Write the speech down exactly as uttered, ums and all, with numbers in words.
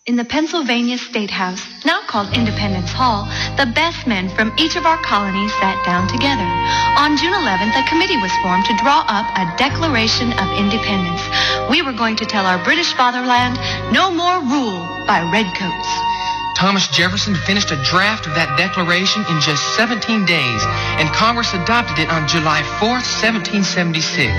In the Pennsylvania State House, now called Independence Hall, the best men from each of our colonies sat down together. On June eleventh, a committee was formed to draw up a Declaration of Independence. We were going to tell our British fatherland, no more rule by redcoats. Thomas Jefferson finished a draft of that declaration in just seventeen days, and Congress adopted it on July fourth, seventeen seventy-six.